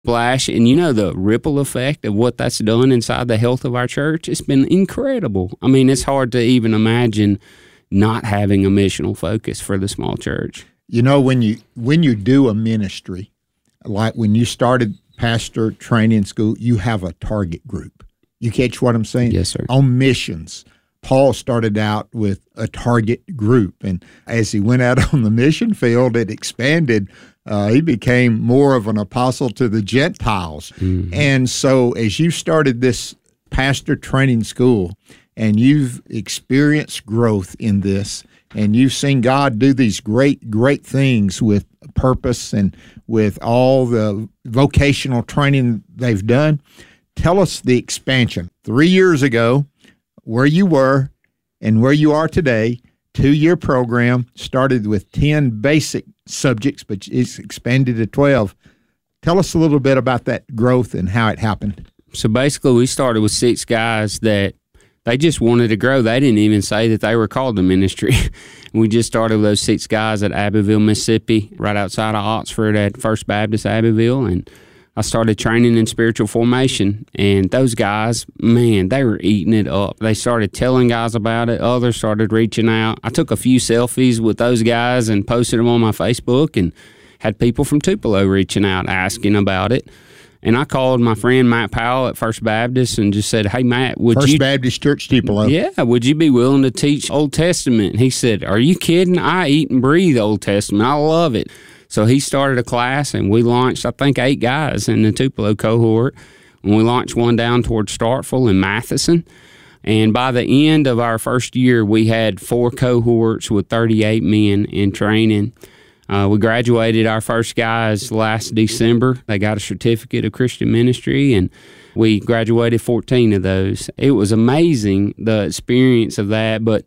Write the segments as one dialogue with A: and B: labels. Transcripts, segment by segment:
A: splash. And you know the ripple effect of what that's done inside the health of our church? It's been incredible. I mean, it's hard to even imagine not having a missional focus for the small church.
B: You know, when you do a ministry, like when you started pastor training school, you have a target group. You catch what I'm saying?
A: Yes, sir.
B: On missions, Paul started out with a target group, and as he went out on the mission field, it expanded. He became more of an apostle to the Gentiles. Mm-hmm. And so as you started this pastor training school and you've experienced growth in this, and you've seen God do these great things with purpose and with all the vocational training they've done, tell us the expansion. 3 years ago, where you were and where you are today, 2-year program, started with 10 basic subjects, but it's expanded to 12. Tell us a little bit about that growth and how it happened.
A: So basically, we started with 6 guys that they just wanted to grow. They didn't even say that they were called to ministry. We just started with those 6 guys at Abbeville, Mississippi, right outside of Oxford at First Baptist Abbeville, and I started training in spiritual formation, and those guys, man, they were eating it up. They started telling guys about it. Others started reaching out. I took a few selfies with those guys and posted them on my Facebook, and had people from Tupelo reaching out asking about it. And I called my friend Matt Powell at First Baptist and just said, "Hey, Matt,
B: First Baptist Church Tupelo.
A: Yeah, would you be willing to teach Old Testament?" He said, "Are you kidding? I eat and breathe Old Testament. I love it." So he started a class, and we launched, I think, 8 guys in the Tupelo cohort. And we launched one down towards Starkville and Matheson. And by the end of our first year, we had 4 cohorts with 38 men in training. We graduated our first guys last December. They got a certificate of Christian ministry, and we graduated 14 of those. It was amazing, the experience of that, but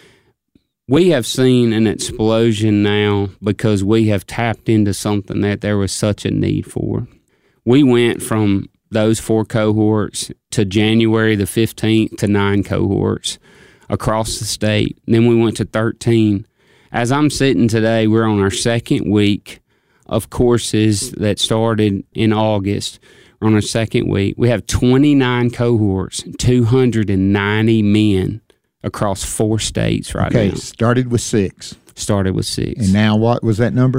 A: we have seen an explosion now because we have tapped into something that there was such a need for. We went from those 4 cohorts to January the 15th to 9 cohorts across the state. Then we went to 13. As I'm sitting today, we're on our 2nd week of courses that started in August. We're on our 2nd week. We have 29 cohorts, 290 men across 4 states right now.
B: Okay, started with 6.
A: Started with 6.
B: And now what was that number?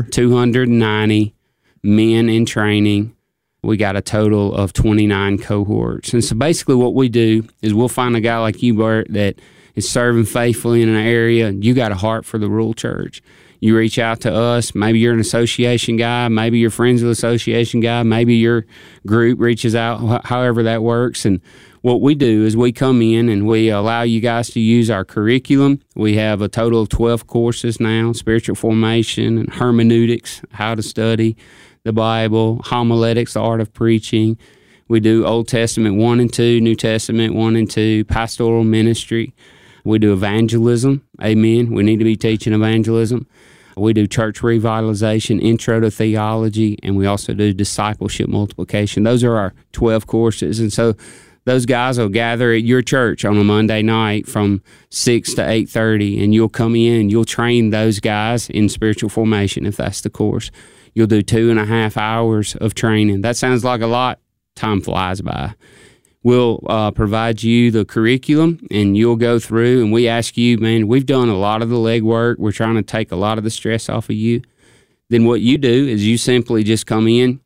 A: 290 men in training. We got a total of 29 cohorts. And so basically what we do is we'll find a guy like you, Bert, that is serving faithfully in an area. You got a heart for the rural church. You reach out to us. Maybe you're an association guy. Maybe you're friends with an association guy. Maybe your group reaches out, however that works. And what we do is we come in and we allow you guys to use our curriculum. We have a total of 12 courses now: spiritual formation and hermeneutics, how to study the Bible, homiletics, the art of preaching. We do Old Testament 1 and 2, New Testament 1 and 2, pastoral ministry. We do evangelism. Amen. We need to be teaching evangelism. We do church revitalization, intro to theology, and we also do discipleship multiplication. Those are our 12 courses. And so those guys will gather at your church on a Monday night from 6 to 8:30, and you'll come in and you'll train those guys in spiritual formation if that's the course. You'll do 2.5 hours of training. That sounds like a lot. Time flies by. We'll provide you the curriculum, and you'll go through, and we ask you, man, we've done a lot of the legwork. We're trying to take a lot of the stress off of you. Then what you do is you simply just come in,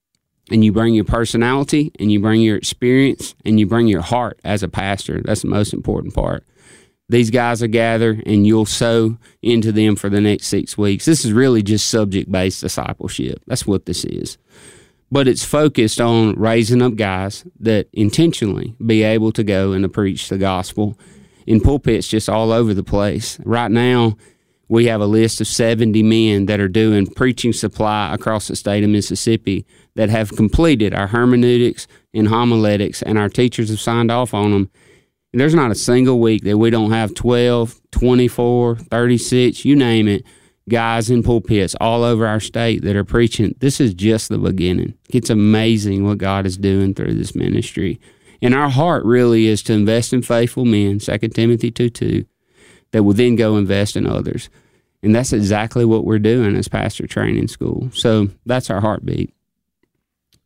A: and you bring your personality, and you bring your experience, and you bring your heart as a pastor. That's the most important part. These guys will gather, and you'll sow into them for the next 6 weeks. This is really just subject-based discipleship. That's what this is. But it's focused on raising up guys that intentionally be able to go and to preach the gospel in pulpits just all over the place. Right now, we have a list of 70 men that are doing preaching supply across the state of Mississippi that have completed our hermeneutics and homiletics, and our teachers have signed off on them. And there's not a single week that we don't have 12, 24, 36, you name it, guys in pulpits all over our state that are preaching. This is just the beginning. It's amazing what God is doing through this ministry. And our heart really is to invest in faithful men, 2 Timothy 2:2, that will then go invest in others. And that's exactly what we're doing as pastor training school. So that's our heartbeat.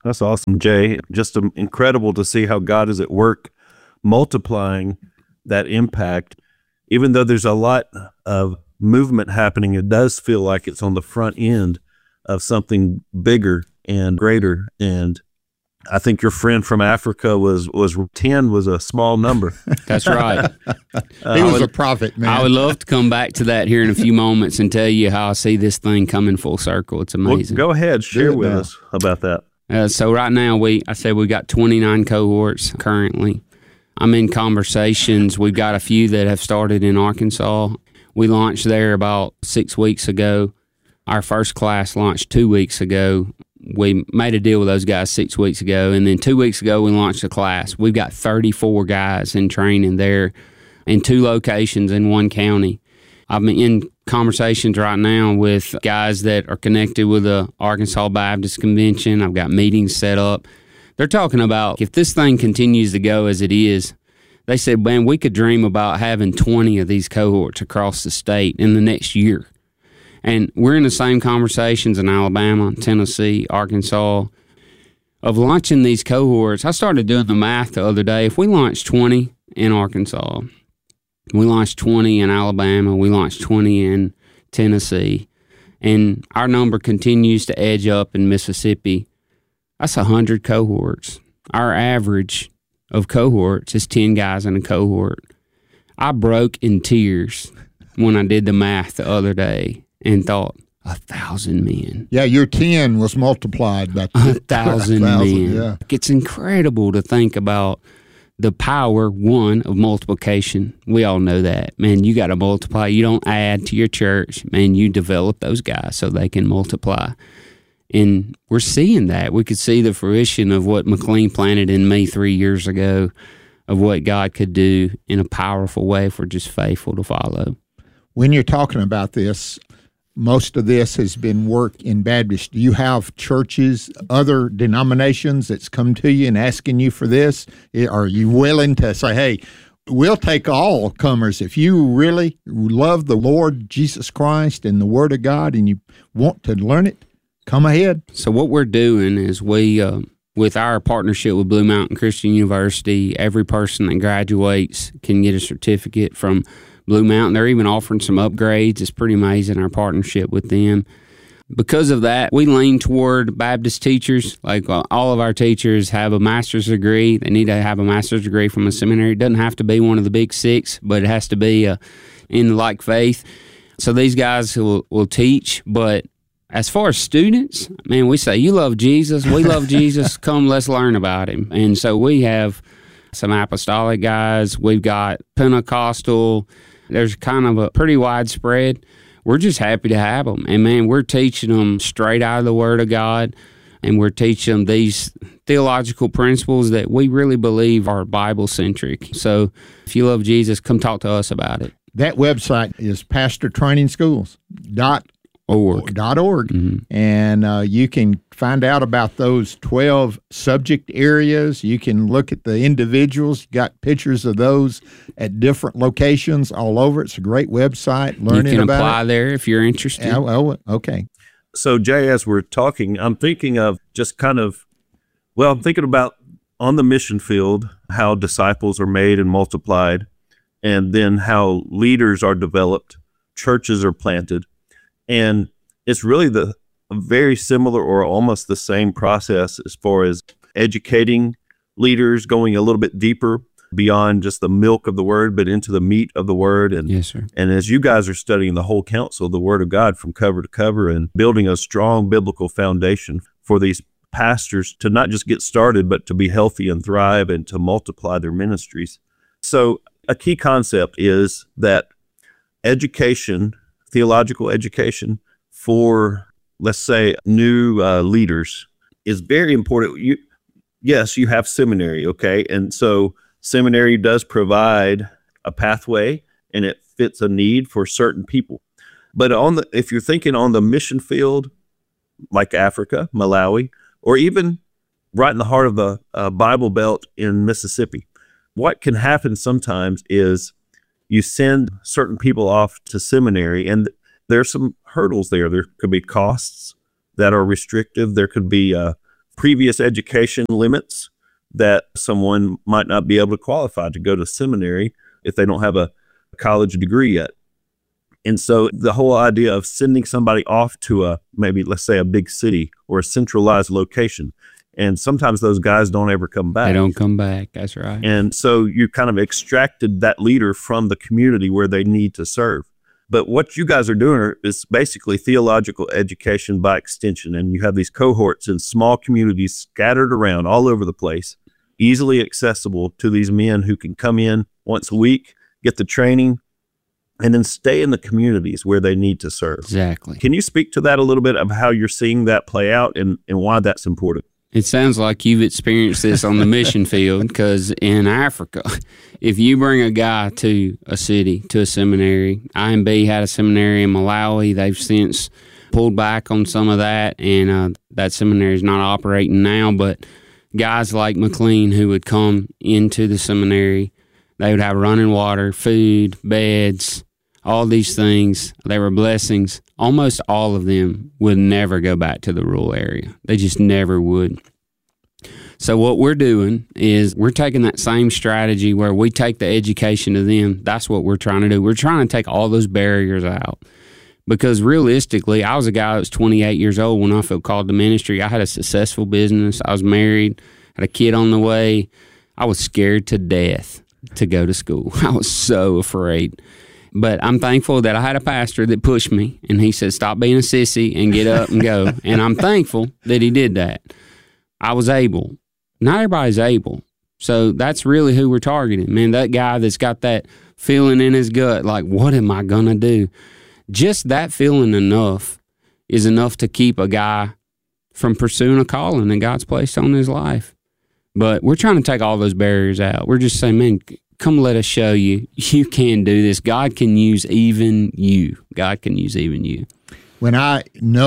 C: That's awesome, Jay. Just incredible to see how God is at work multiplying that impact. Even though there's a lot of movement happening, it does feel like it's on the front end of something bigger and greater. And I think your friend from Africa was 10 was a small number.
A: That's right.
B: He was a prophet, man.
A: I would love to come back to that here in a few moments and tell you how I see this thing coming full circle. It's amazing.
C: Well, go ahead, share with us about that.
A: So right now, we got 29 cohorts currently. I'm in conversations. We've got a few that have started in Arkansas. We launched there about 6 weeks ago. Our first class launched 2 weeks ago. We made a deal with those guys 6 weeks ago, and then 2 weeks ago we launched a class. We've got 34 guys in training there in 2 locations in one county. I'm in conversations right now with guys that are connected with the Arkansas Baptist Convention. I've got meetings set up. They're talking about if this thing continues to go as it is, they said, man, we could dream about having 20 of these cohorts across the state in the next year. And we're in the same conversations in Alabama, Tennessee, Arkansas, of launching these cohorts. I started doing the math the other day. If we launched 20 in Arkansas, we launched 20 in Alabama, we launched 20 in Tennessee, and our number continues to edge up in Mississippi, that's 100 cohorts. Our average of cohorts is 10 guys in a cohort. I broke in tears when I did the math the other day and thought, 1,000 men.
B: Yeah, your 10 was multiplied by
A: 1,000 men.
B: Yeah.
A: It's incredible to think about the power, one, of multiplication. We all know that. Man, you got to multiply. You don't add to your church. Man, you develop those guys so they can multiply. And we're seeing that. We could see the fruition of what McLean planted in me 3 years ago, of what God could do in a powerful way if we're just faithful to follow.
B: When you're talking about this, most of this has been work in Baptist. Do you have churches, other denominations that's come to you and asking you for this? Are you willing to say, hey, we'll take all comers. If you really love the Lord Jesus Christ and the Word of God and you want to learn it, come ahead.
A: So what we're doing is we, with our partnership with Blue Mountain Christian University, every person that graduates can get a certificate from Blue Mountain. They're even offering some upgrades. It's pretty amazing, our partnership with them. Because of that, we lean toward Baptist teachers. Like all of our teachers have a master's degree. They need to have a master's degree from a seminary. It doesn't have to be one of the big 6, but it has to be in the like faith. So these guys will teach, but as far as students, man, we say, you love Jesus, we love Jesus, come, let's learn about him. And so we have some apostolic guys, we've got Pentecostal, there's kind of a pretty widespread. We're just happy to have them. And man, we're teaching them straight out of the Word of God, and we're teaching them these theological principles that we really believe are Bible-centric. So if you love Jesus, come talk to us about it.
B: That website is pastortrainingschools.org.
A: Mm-hmm.
B: And you can find out about those 12 subject areas. You can look at the individuals. You got pictures of those at different locations all over. It's a great website. Learning
A: you can
B: about
A: apply
B: it.
A: there if you're interested.
B: Oh, okay.
C: So, Jay, as we're talking, I'm thinking of just I'm thinking about on the mission field, how disciples are made and multiplied, and then how leaders are developed, churches are planted. And it's really a very similar or almost the same process as far as educating leaders, going a little bit deeper beyond just the milk of the Word, but into the meat of the Word. And,
A: yes, sir.
C: And as you guys are studying the whole counsel, the Word of God from cover to cover, and building a strong biblical foundation for these pastors to not just get started, but to be healthy and thrive and to multiply their ministries. So a key concept is that education, theological education for, let's say, new leaders is very important. Yes, you have seminary, okay? And so seminary does provide a pathway, and it fits a need for certain people. But if you're thinking on the mission field, like Africa, Malawi, or even right in the heart of the Bible Belt in Mississippi, what can happen sometimes is you send certain people off to seminary, and there's some hurdles there. There could be costs that are restrictive. There could be previous education limits that someone might not be able to qualify to go to seminary if they don't have a college degree yet. And so the whole idea of sending somebody off to maybe, let's say, a big city or a centralized location, and sometimes those guys don't ever come back.
A: They don't come back. That's right.
C: And so you kind of extracted that leader from the community where they need to serve. But what you guys are doing is basically theological education by extension. And you have these cohorts in small communities scattered around all over the place, easily accessible to these men who can come in once a week, get the training, and then stay in the communities where they need to serve.
A: Exactly.
C: Can you speak to that a little bit of how you're seeing that play out and why that's important?
A: It sounds like you've experienced this on the mission field, because in Africa, if you bring a guy to a city, to a seminary, IMB had a seminary in Malawi. They've since pulled back on some of that, and that seminary is not operating now. But guys like McLean who would come into the seminary, they would have running water, food, beds, all these things. They were blessings. Almost all of them would never go back to the rural area. They just never would. So what we're doing is we're taking that same strategy where we take the education to them. That's what we're trying to do. We're trying to take all those barriers out. Because realistically, I was a guy that was 28 years old when I felt called to ministry. I had a successful business. I was married, had a kid on the way. I was scared to death to go to school. I was so afraid. But I'm thankful that I had a pastor that pushed me, and he said, stop being a sissy and get up and go. And I'm thankful that he did that. I was able. Not everybody's able. So that's really who we're targeting. Man, that guy that's got that feeling in his gut, like, what am I going to do? Just that feeling is enough to keep a guy from pursuing a calling that God's placed on his life. But we're trying to take all those barriers out. We're just saying, man, come let us show you. You can do this. God can use even you. God can use even you.
B: When I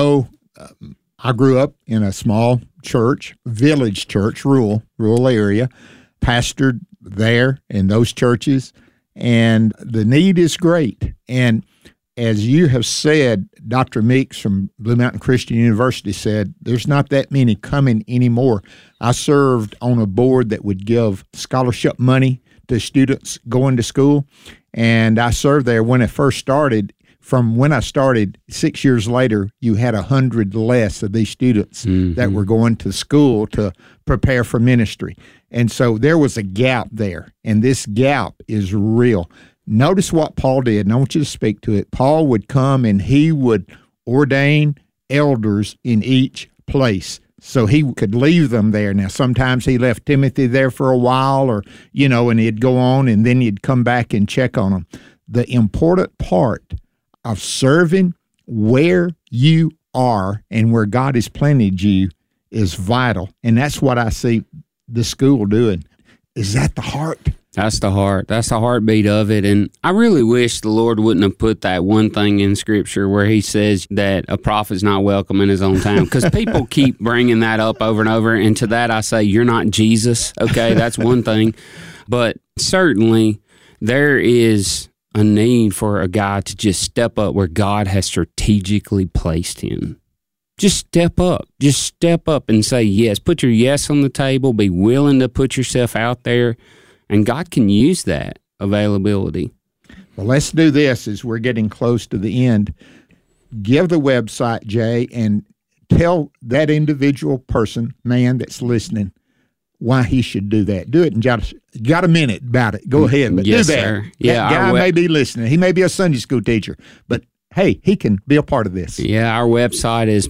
B: grew up in a small church, village church, rural area, pastored there in those churches, and the need is great. And as you have said, Dr. Meeks from Blue Mountain Christian University said, there's not that many coming anymore. I served on a board that would give scholarship money to students going to school, and I served there when it first started. From when I started, 6 years later, you had 100 less of these students that were going to school to prepare for ministry. And so there was a gap there, and this gap is real. Notice what Paul did, and I want you to speak to it. Paul would come and he would ordain elders in each place so he could leave them there. Now, sometimes he left Timothy there for a while and he'd go on and then he'd come back and check on them. The important part of serving where you are and where God has planted you is vital. And that's what I see the school doing. Is that the heart?
A: That's the heart. That's the heartbeat of it. And I really wish the Lord wouldn't have put that one thing in Scripture where he says that a prophet's not welcome in his own town. Because people keep bringing that up over and over. And to that I say, you're not Jesus. Okay, that's one thing. But certainly there is a need for a guy to just step up where God has strategically placed him. Just step up. Just step up and say yes. Put your yes on the table. Be willing to put yourself out there. And God can use that availability.
B: Well, let's do this as we're getting close to the end. Give the website, Jay, and tell that individual person, man that's listening, why he should do that. Do it in just got a minute about it. Go ahead, but
A: yes,
B: do that.
A: Sir. Yeah,
B: that guy may be listening. He may be a Sunday school teacher, but hey, he can be a part of this.
A: Yeah, our website is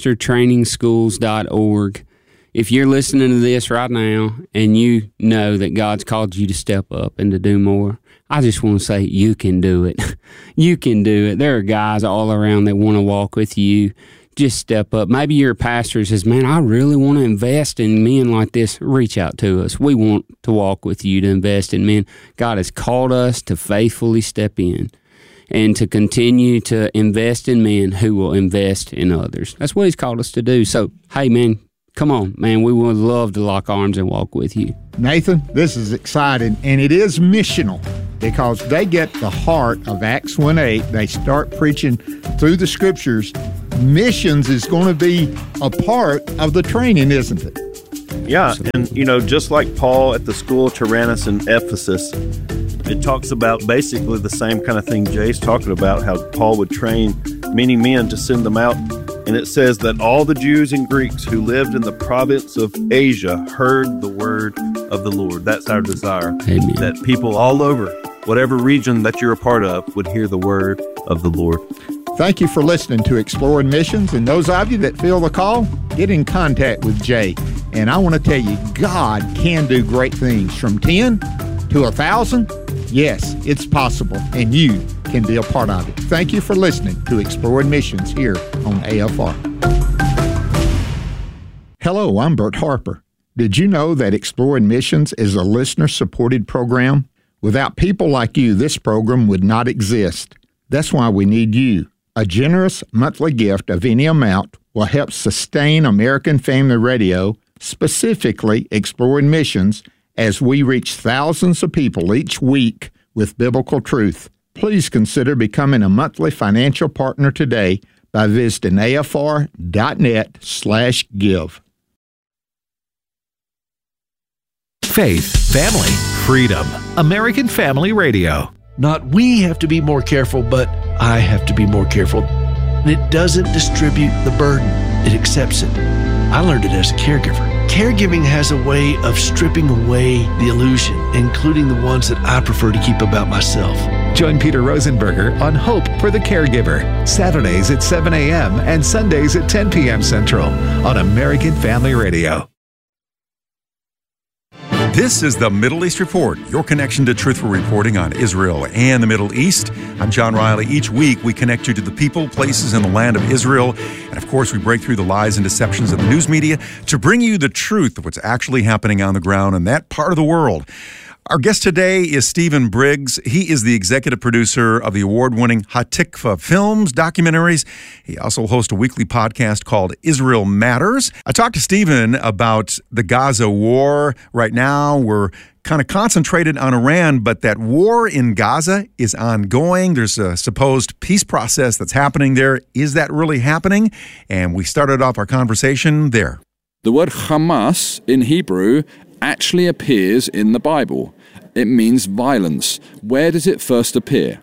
A: pastortrainingschools.org. If you're listening to this right now and you know that God's called you to step up and to do more, I just want to say you can do it. You can do it. There are guys all around that want to walk with you. Just step up. Maybe you're a pastor who says, man, I really want to invest in men like this. Reach out to us. We want to walk with you to invest in men. God has called us to faithfully step in and to continue to invest in men who will invest in others. That's what he's called us to do. So, hey, man, come on, man. We would love to lock arms and walk with you.
B: Nathan, this is exciting, and it is missional because they get the heart of Acts 1:8. They start preaching through the Scriptures missions is going to be a part of the training, isn't it?
C: Yeah, and just like Paul at the school of Tyrannus in Ephesus, it talks about basically the same kind of thing Jay's talking about, how Paul would train many men to send them out. And it says that all the Jews and Greeks who lived in the province of Asia heard the word of the Lord. That's our desire.
A: Amen.
C: That people all over, whatever region that you're a part of, would hear the word of the Lord.
B: Thank you for listening to Exploring Missions. And those of you that feel the call, get in contact with Jay. And I want to tell you, God can do great things. From 10 to 1,000, yes, it's possible. And you can be a part of it. Thank you for listening to Exploring Missions here on AFR. Hello, I'm Bert Harper. Did you know that Exploring Missions is a listener-supported program? Without people like you, this program would not exist. That's why we need you. A generous monthly gift of any amount will help sustain American Family Radio, specifically Exploring Missions, as we reach thousands of people each week with biblical truth. Please consider becoming a monthly financial partner today by visiting afr.net/give.
D: Faith, family, freedom. American Family Radio.
E: Not we have to be more careful, but I have to be more careful. And it doesn't distribute the burden. It accepts it. I learned it as a caregiver. Caregiving has a way of stripping away the illusion, including the ones that I prefer to keep about myself.
D: Join Peter Rosenberger on Hope for the Caregiver, Saturdays at 7 a.m. and Sundays at 10 p.m. Central on American Family Radio.
F: This is the Middle East Report, your connection to truthful reporting on Israel and the Middle East. I'm John Riley. Each week, we connect you to the people, places, and the land of Israel. And of course, we break through the lies and deceptions of the news media to bring you the truth of what's actually happening on the ground in that part of the world. Our guest today is Stephen Briggs. He is the executive producer of the award-winning Hatikva Films documentaries. He also hosts a weekly podcast called Israel Matters. I talked to Stephen about the Gaza war. Right now, we're kind of concentrated on Iran, but that war in Gaza is ongoing. There's a supposed peace process that's happening there. Is that really happening? And we started off our conversation there.
G: The word Hamas in Hebrew actually appears in the Bible. It means violence. Where does it first appear?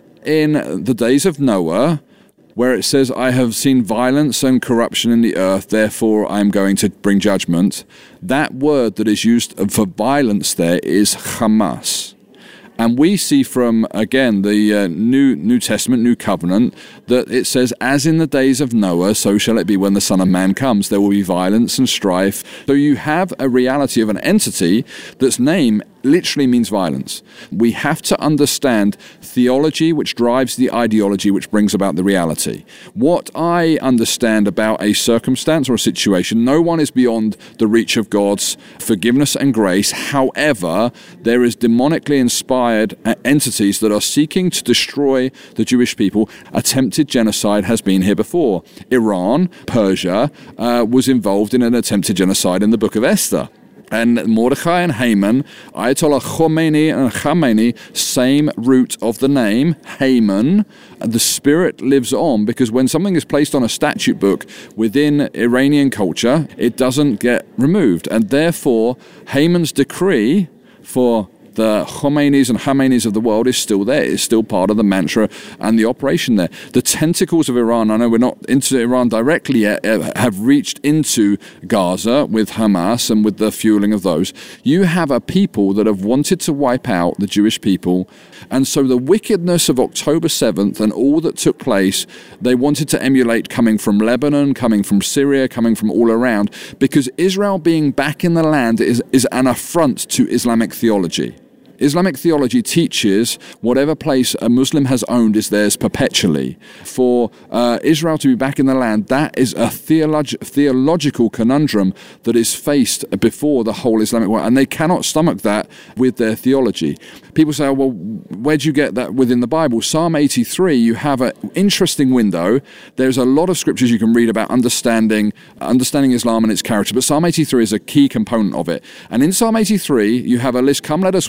G: In the days of Noah, where it says, I have seen violence and corruption in the earth, therefore I am going to bring judgment. That word that is used for violence there is Hamas. And we see from, again, the New Testament, New Covenant, that it says, as in the days of Noah, so shall it be when the Son of Man comes. There will be violence and strife. So you have a reality of an entity that's name literally means violence. We have to understand theology, which drives the ideology, which brings about the reality. What I understand about a circumstance or a situation, no one is beyond the reach of God's forgiveness and grace. However, there is demonically inspired entities that are seeking to destroy the Jewish people. Attempted genocide has been here before. Iran, Persia, was involved in an attempted genocide in the book of Esther. And Mordechai and Haman, Ayatollah Khomeini and Khamenei, same root of the name, Haman. The spirit lives on because when something is placed on a statute book within Iranian culture, it doesn't get removed. And therefore, Haman's decree for the Khomeinis and Khameneis of the world is still there. It's still part of the mantra and the operation there. The tentacles of Iran, I know we're not into Iran directly yet, have reached into Gaza with Hamas and with the fueling of those. You have a people that have wanted to wipe out the Jewish people. And so the wickedness of October 7th and all that took place, they wanted to emulate coming from Lebanon, coming from Syria, coming from all around, because Israel being back in the land is an affront to Islamic theology. Islamic theology teaches whatever place a Muslim has owned is theirs perpetually. For Israel to be back in the land, that is a theological conundrum that is faced before the whole Islamic world, and they cannot stomach that with their theology. People say, oh, well, where do you get that within the Bible? Psalm 83, you have an interesting window. There's a lot of scriptures you can read about understanding Islam and its character, but Psalm 83 is a key component of it. And in Psalm 83, you have a list, come let us wipe them out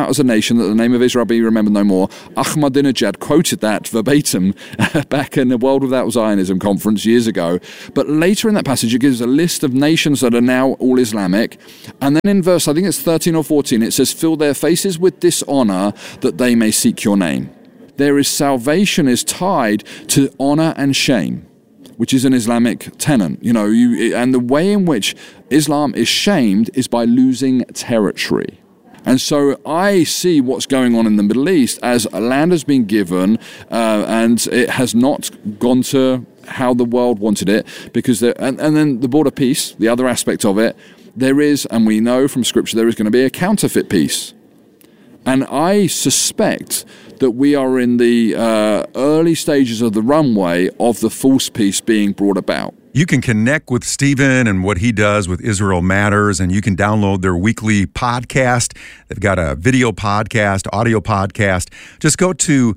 G: out as a nation, that the name of Israel be remembered no more. Ahmadinejad quoted that verbatim back in the World Without Zionism conference years ago. But later in that passage, it gives a list of nations that are now all Islamic. And then in verse, I think it's 13 or 14, it says, fill their faces with dishonor that they may seek your name. There is salvation is tied to honor and shame, which is an Islamic tenet. And the way in which Islam is shamed is by losing territory. And so I see what's going on in the Middle East as a land has been given and it has not gone to how the world wanted it, because and then the border peace, the other aspect of it, there is, and we know from Scripture, there is going to be a counterfeit peace. And I suspect that we are in the early stages of the runway of the false peace being brought about.
F: You can connect with Stephen and what he does with Israel Matters, and you can download their weekly podcast. They've got a video podcast, audio podcast. Just go to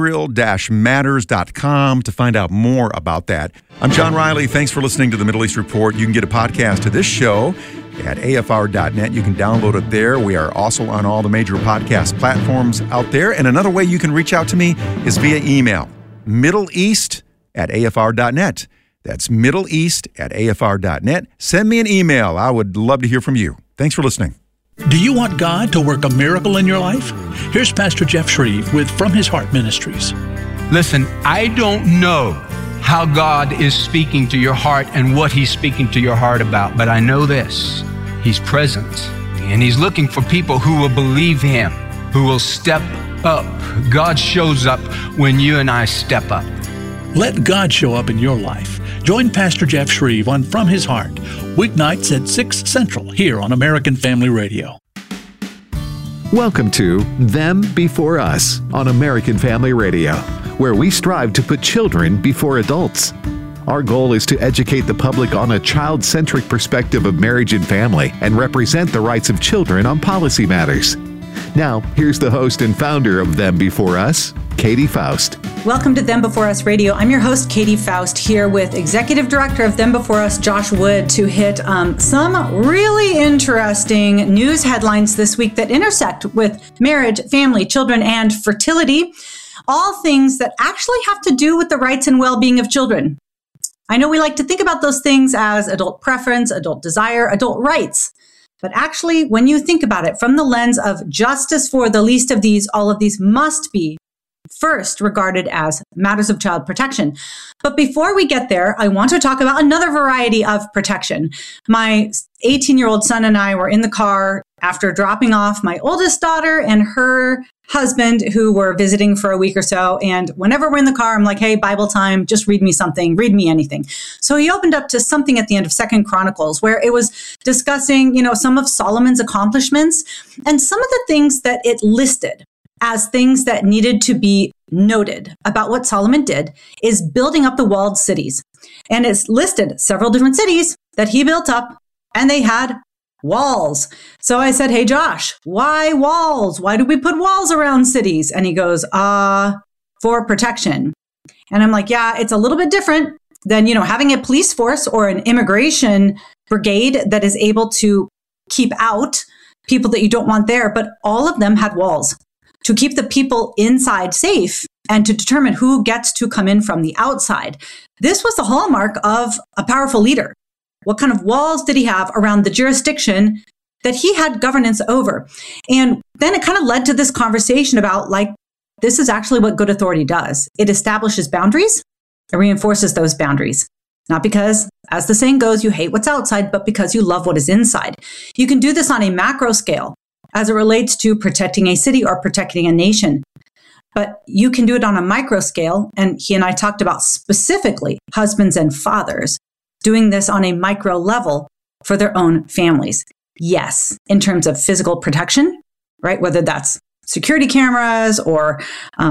F: Israel-Matters.com to find out more about that. I'm John Riley. Thanks for listening to the Middle East Report. You can get a podcast of this show at afr.net. You can download it there. We are also on all the major podcast platforms out there. And another way you can reach out to me is via email, middleeast@afr.net. That's middleeast@afr.net. Send me an email. I would love to hear from you. Thanks for listening.
H: Do you want God to work a miracle in your life? Here's Pastor Jeff Shreve with From His Heart Ministries.
I: Listen, I don't know how God is speaking to your heart and what He's speaking to your heart about, but I know this: He's present, and He's looking for people who will believe Him, who will step up. God shows up when you and I step up.
H: Let God show up in your life. Join Pastor Jeff Shreve on From His Heart, weeknights at 6 Central here on American Family Radio.
D: Welcome to Them Before Us on American Family Radio, where we strive to put children before adults. Our goal is to educate the public on a child-centric perspective of marriage and family and represent the rights of children on policy matters. Now, here's the host and founder of Them Before Us, Katie Faust.
J: Welcome to Them Before Us Radio. I'm your host, Katie Faust, here with Executive Director of Them Before Us, Josh Wood, to hit some really interesting news headlines this week that intersect with marriage, family, children, and fertility. All things that actually have to do with the rights and well-being of children. I know we like to think about those things as adult preference, adult desire, adult rights. But actually, when you think about it from the lens of justice for the least of these, all of these must be first regarded as matters of child protection. But before we get there, I want to talk about another variety of protection. My 18-year-old son and I were in the car after dropping off my oldest daughter and her husband, who were visiting for a week or so. And whenever we're in the car, I'm like, hey, Bible time, just read me something, read me anything. So he opened up to something at the end of 2 Chronicles, where it was discussing, some of Solomon's accomplishments and some of the things that it listed as things that needed to be noted about what Solomon did is building up the walled cities. And it's listed several different cities that he built up, and they had walls. So I said, hey, Josh, why walls? Why do we put walls around cities? And he goes, for protection. And I'm like, yeah, it's a little bit different than, having a police force or an immigration brigade that is able to keep out people that you don't want there. But all of them had walls to keep the people inside safe and to determine who gets to come in from the outside. This was the hallmark of a powerful leader. What kind of walls did he have around the jurisdiction that he had governance over? And then it kind of led to this conversation about, this is actually what good authority does. It establishes boundaries and reinforces those boundaries. Not because, as the saying goes, you hate what's outside, but because you love what is inside. You can do this on a macro scale as it relates to protecting a city or protecting a nation. But you can do it on a micro scale. And he and I talked about specifically husbands and fathers doing this on a micro level for their own families. Yes, in terms of physical protection, right? Whether that's security cameras or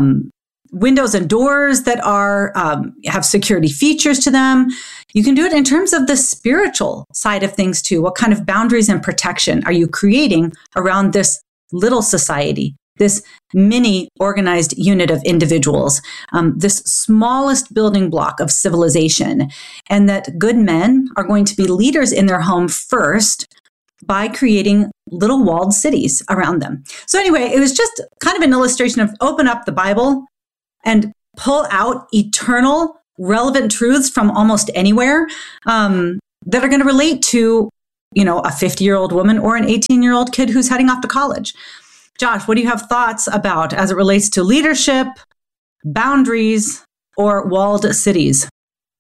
J: windows and doors that are have security features to them. You can do it in terms of the spiritual side of things too. What kind of boundaries and protection are you creating around this little society, this mini organized unit of individuals, this smallest building block of civilization, and that good men are going to be leaders in their home first, by creating little walled cities around them. So anyway, it was just kind of an illustration of open up the Bible and pull out eternal, relevant truths from almost anywhere that are going to relate to, a 50-year-old woman or an 18-year-old kid who's heading off to college. Josh, what do you have thoughts about as it relates to leadership, boundaries, or walled cities?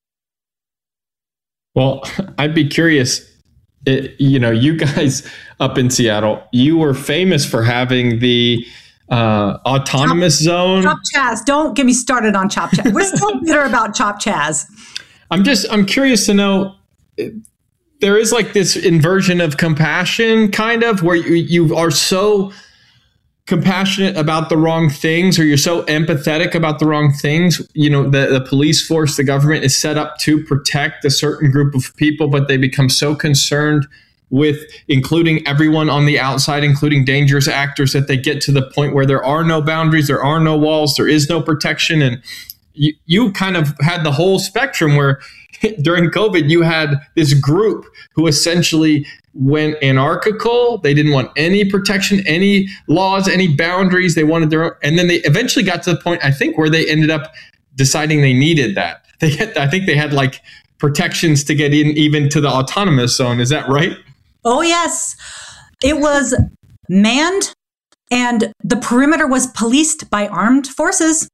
K: Well, I'd be curious. You guys up in Seattle, you were famous for having the autonomous zone.
J: Chop Chaz. Don't get me started on Chop Chaz. We're still bitter about Chop Chaz.
K: I'm curious to know, there is like this inversion of compassion kind of where you are so compassionate about the wrong things, or you're so empathetic about the wrong things. The police force, the government is set up to protect a certain group of people, but they become so concerned with including everyone on the outside, including dangerous actors, that they get to the point where there are no boundaries, there are no walls, there is no protection. And you kind of had the whole spectrum where during COVID, you had this group who essentially went anarchical. They didn't want any protection, any laws, any boundaries. They wanted their own. And then they eventually got to the point, I think, where they ended up deciding they needed that. I think they had like protections to get in even to the autonomous zone. Is that right?
J: Oh, yes. It was manned, and the perimeter was policed by armed forces.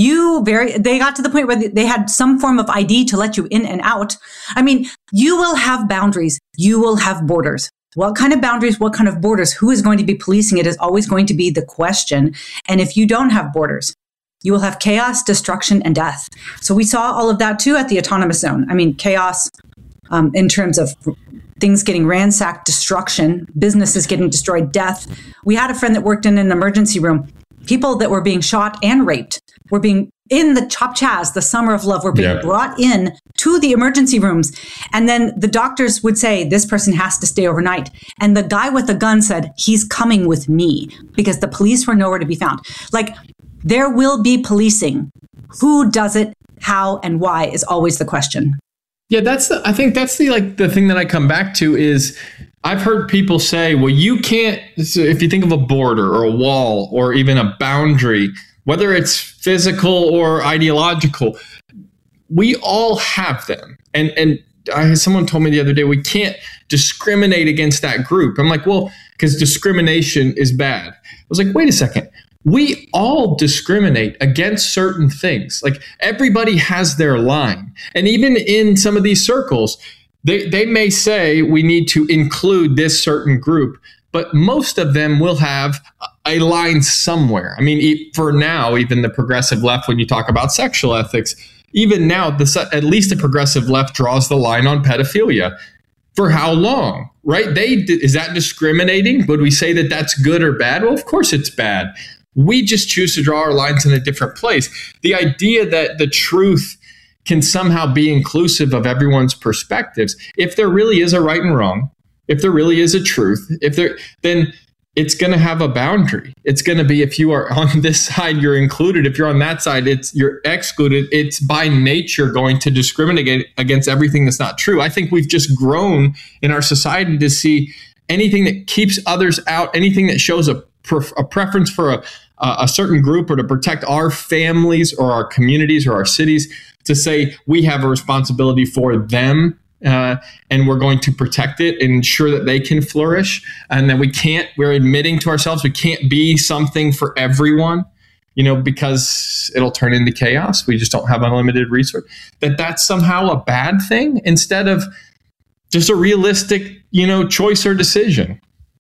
J: They got to the point where they had some form of ID to let you in and out. I mean, you will have boundaries. You will have borders. What kind of boundaries, what kind of borders, who is going to be policing it is always going to be the question. And if you don't have borders, you will have chaos, destruction, and death. So we saw all of that too at the autonomous zone. I mean, chaos in terms of things getting ransacked, destruction, businesses getting destroyed, death. We had a friend that worked in an emergency room. People that were being shot and raped were being in the Chop Chaz, the Summer of Love, were being brought in to the emergency rooms. And then the doctors would say, this person has to stay overnight. And the guy with the gun said, he's coming with me, because the police were nowhere to be found. Like, there will be policing. Who does it, how, and why is always the question.
K: Yeah, I think that's the thing that I come back to is I've heard people say, well, you can't, if you think of a border or a wall or even a boundary, whether it's physical or ideological, we all have them. And someone told me the other day, we can't discriminate against that group. I'm like, well, because discrimination is bad. I was like, wait a second. We all discriminate against certain things. Like, everybody has their line. And even in some of these circles, they may say we need to include this certain group, but most of them will have a line somewhere. I mean, for now, even the progressive left, when you talk about sexual ethics, even now, at least the progressive left draws the line on pedophilia. For how long, right? Is that discriminating? Would we say that that's good or bad? Well, of course it's bad. We just choose to draw our lines in a different place. The idea that the truth can somehow be inclusive of everyone's perspectives, if there really is a right and wrong, if there really is a truth, then it's going to have a boundary. It's going to be, if you are on this side, you're included. If you're on that side, you're excluded. It's by nature going to discriminate against everything that's not true. I think we've just grown in our society to see anything that keeps others out, anything that shows a preference for a certain group or to protect our families or our communities or our cities, to say we have a responsibility for them and we're going to protect it and ensure that they can flourish, and that we're admitting to ourselves we can't be something for everyone, because it'll turn into chaos. We just don't have unlimited resource. That's somehow a bad thing instead of just a realistic, choice or decision.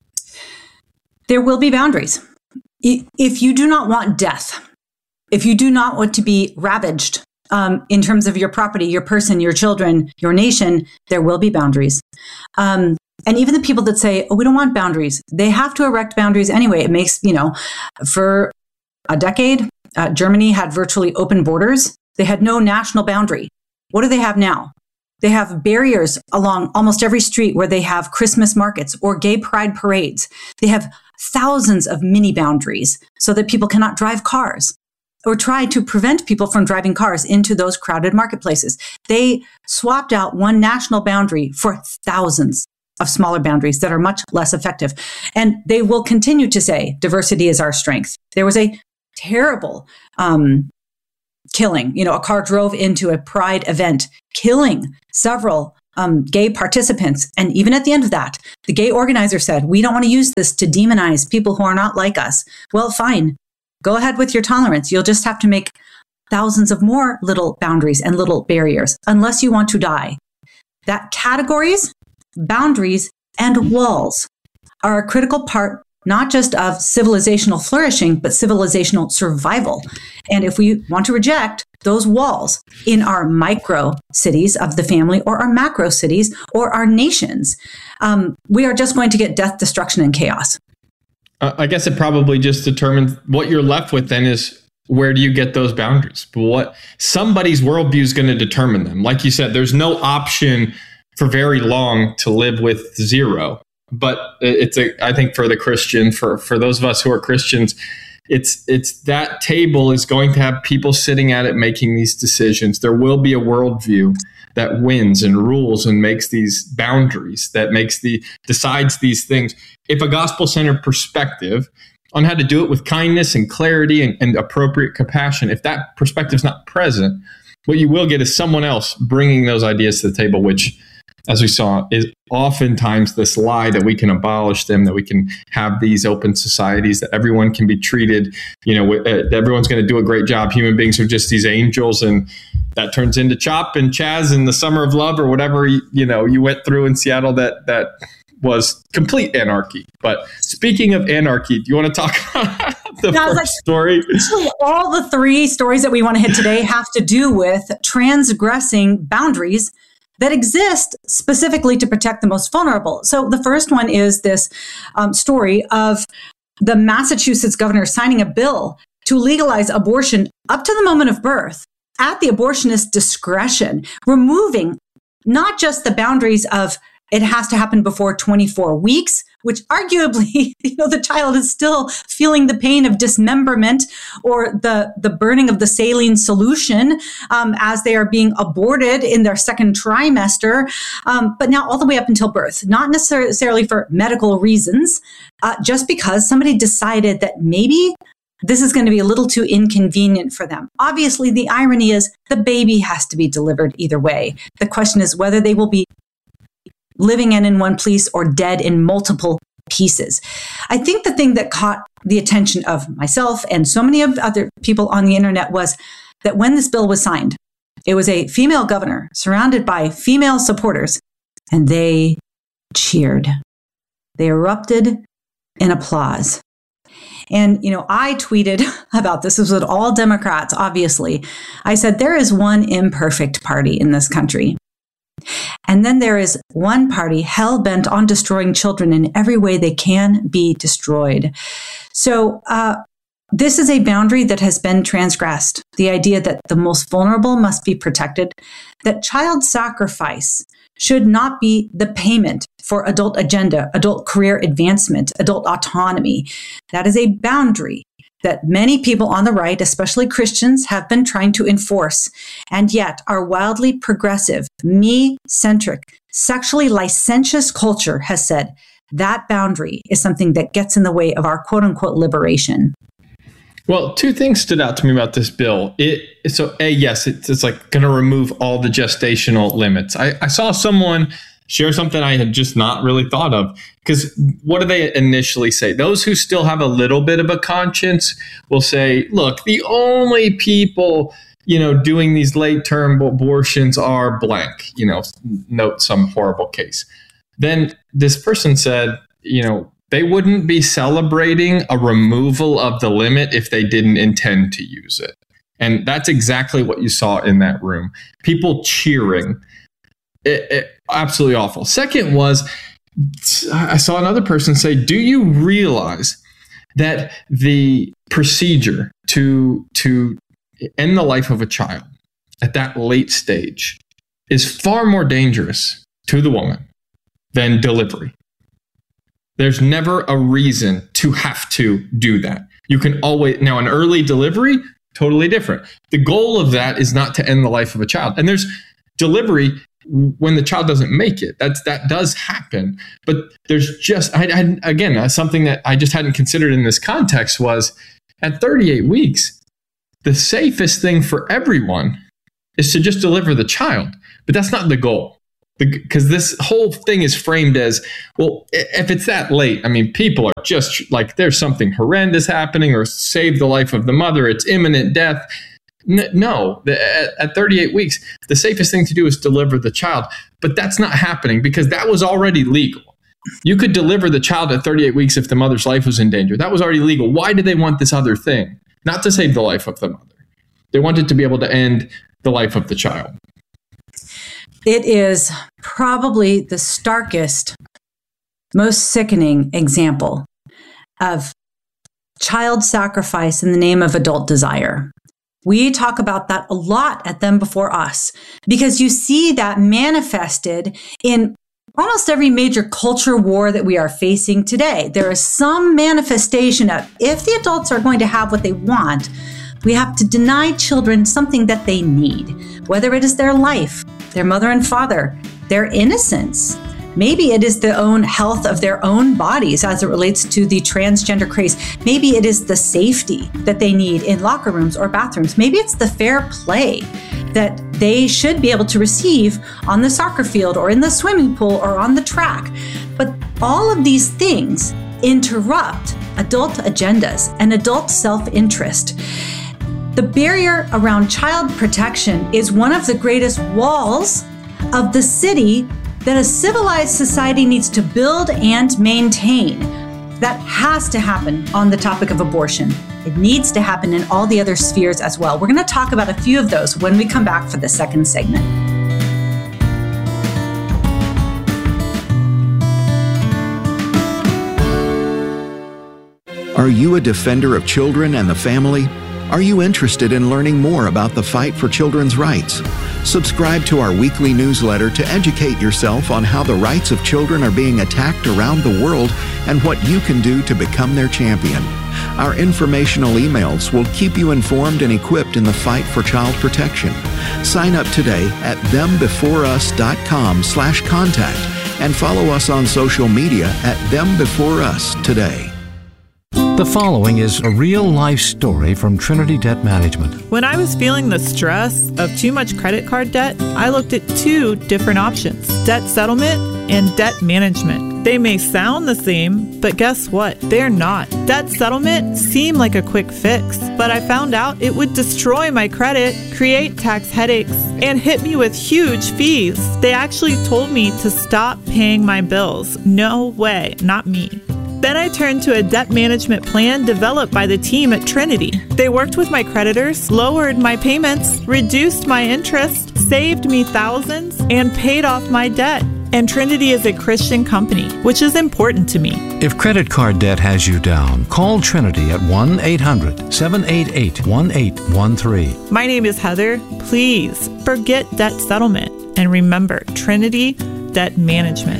J: There will be boundaries. If you do not want death, if you do not want to be ravaged in terms of your property, your person, your children, your nation, there will be boundaries. And even the people that say, oh, we don't want boundaries, they have to erect boundaries anyway. It makes, for a decade, Germany had virtually open borders. They had no national boundary. What do they have now? They have barriers along almost every street where they have Christmas markets or gay pride parades. They have thousands of mini boundaries so that people cannot drive cars, or try to prevent people from driving cars into those crowded marketplaces. They swapped out one national boundary for thousands of smaller boundaries that are much less effective. And they will continue to say diversity is our strength. There was a terrible killing. A car drove into a pride event, killing several gay participants. And even at the end of that, the gay organizer said, we don't want to use this to demonize people who are not like us. Well, fine. Go ahead with your tolerance. You'll just have to make thousands of more little boundaries and little barriers unless you want to die. That categories, boundaries, and walls are a critical part, not just of civilizational flourishing, but civilizational survival. And if we want to reject those walls in our micro cities of the family or our macro cities or our nations, we are just going to get death, destruction, and chaos.
K: I guess it probably just determines what you're left with then is where do you get those boundaries? What somebody's worldview is going to determine them. Like you said, there's no option for very long to live with zero. But I think for the Christian, for those of us who are Christians, it's that table is going to have people sitting at it making these decisions. There will be a worldview that wins and rules and makes these boundaries, that decides these things. If a gospel-centered perspective on how to do it with kindness and clarity and appropriate compassion, if that perspective is not present, what you will get is someone else bringing those ideas to the table, which, as we saw, is oftentimes this lie that we can abolish them, that we can have these open societies, that everyone can be treated, everyone's going to do a great job. Human beings are just these angels, and that turns into CHOP and Chaz and the Summer of Love or whatever, you went through in Seattle that was complete anarchy. But speaking of anarchy, do you want to talk about the first story?
J: Actually, all the three stories that we want to hit today have to do with transgressing boundaries that exist specifically to protect the most vulnerable. So the first one is this story of the Massachusetts governor signing a bill to legalize abortion up to the moment of birth at the abortionist's discretion, removing not just the boundaries of it has to happen before 24 weeks, which arguably, the child is still feeling the pain of dismemberment or the burning of the saline solution as they are being aborted in their second trimester, but now all the way up until birth, not necessarily for medical reasons, just because somebody decided that maybe this is going to be a little too inconvenient for them. Obviously, the irony is the baby has to be delivered either way. The question is whether they will be living in one piece or dead in multiple pieces. I think the thing that caught the attention of myself and so many of other people on the internet was that when this bill was signed, it was a female governor surrounded by female supporters, and they cheered. They erupted in applause. And, I tweeted about this. This was all Democrats, obviously. I said, there is one imperfect party in this country. And then there is one party hell-bent on destroying children in every way they can be destroyed. So this is a boundary that has been transgressed. The idea that the most vulnerable must be protected, that child sacrifice should not be the payment for adult agenda, adult career advancement, adult autonomy. That is a boundary that many people on the right, especially Christians, have been trying to enforce, and yet our wildly progressive, me-centric, sexually licentious culture has said that boundary is something that gets in the way of our quote-unquote liberation.
K: Well, two things stood out to me about this bill. It's like going to remove all the gestational limits. I saw someone share something I had just not really thought of. Because what do they initially say? Those who still have a little bit of a conscience will say, look, the only people, doing these late-term abortions are blank, note some horrible case. Then this person said, they wouldn't be celebrating a removal of the limit if they didn't intend to use it. And that's exactly what you saw in that room. People cheering. Absolutely awful. Second was, I saw another person say, do you realize that the procedure to end the life of a child at that late stage is far more dangerous to the woman than delivery? There's never a reason to have to do that. You can always, now an early delivery, totally different. The goal of that is not to end the life of a child. And delivery when the child doesn't make it. That does happen. But there's just, again, something that I just hadn't considered in this context was at 38 weeks, the safest thing for everyone is to just deliver the child. But that's not the goal. Because this whole thing is framed as, well, if it's that late, I mean, people are just like, there's something horrendous happening, or save the life of the mother, it's imminent death. No, at 38 weeks, the safest thing to do is deliver the child. But that's not happening because that was already legal. You could deliver the child at 38 weeks if the mother's life was in danger. That was already legal. Why did they want this other thing? Not to save the life of the mother. They wanted to be able to end the life of the child.
J: It is probably the starkest, most sickening example of child sacrifice in the name of adult desire. We talk about that a lot at Them Before Us because you see that manifested in almost every major culture war that we are facing today. There is some manifestation of, if the adults are going to have what they want, we have to deny children something that they need, whether it is their life, their mother and father, their innocence. Maybe it is the own health of their own bodies as it relates to the transgender craze. Maybe it is the safety that they need in locker rooms or bathrooms. Maybe it's the fair play that they should be able to receive on the soccer field or in the swimming pool or on the track. But all of these things interrupt adult agendas and adult self-interest. The barrier around child protection is one of the greatest walls of the city that a civilized society needs to build and maintain. That has to happen on the topic of abortion. It needs to happen in all the other spheres as well. We're going to talk about a few of those when we come back for the second segment.
D: Are you a defender of children and the family? Are you interested in learning more about the fight for children's rights? Subscribe to our weekly newsletter to educate yourself on how the rights of children are being attacked around the world and what you can do to become their champion. Our informational emails will keep you informed and equipped in the fight for child protection. Sign up today at thembeforeus.com/contact and follow us on social media at thembeforeus today.
L: The following is a real-life story from Trinity Debt Management.
M: When I was feeling the stress of too much credit card debt, I looked at two different options: debt settlement and debt management. They may sound the same, but guess what? They're not. Debt settlement seemed like a quick fix, but I found out it would destroy my credit, create tax headaches, and hit me with huge fees. They actually told me to stop paying my bills. No way, not me. Then I turned to a debt management plan developed by the team at Trinity. They worked with my creditors, lowered my payments, reduced my interest, saved me thousands, and paid off my debt. And Trinity is a Christian company, which is important to me.
L: If credit card debt has you down, call Trinity at 1-800-788-1813.
M: My name is Heather. Please forget debt settlement and remember Trinity Debt Management.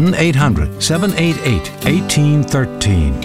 L: 1-800-788-1813.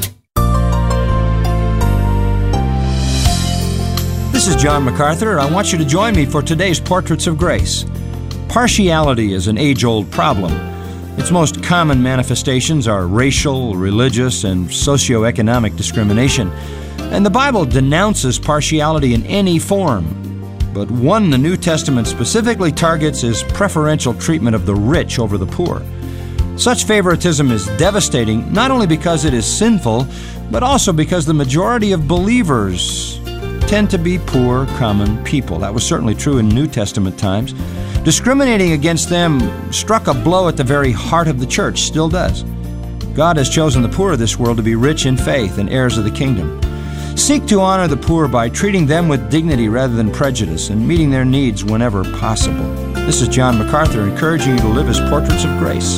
N: This is John MacArthur. I want you to join me for today's Portraits of Grace. Partiality is an age-old problem. Its most common manifestations are racial, religious, and socioeconomic discrimination. And the Bible denounces partiality in any form. But one the New Testament specifically targets is preferential treatment of the rich over the poor. Such favoritism is devastating not only because it is sinful, but also because the majority of believers tend to be poor, common people. That was certainly true in New Testament times. Discriminating against them struck a blow at the very heart of the church, still does. God has chosen the poor of this world to be rich in faith and heirs of the kingdom. Seek to honor the poor by treating them with dignity rather than prejudice and meeting their needs whenever possible. This is John MacArthur encouraging you to live as portraits of grace.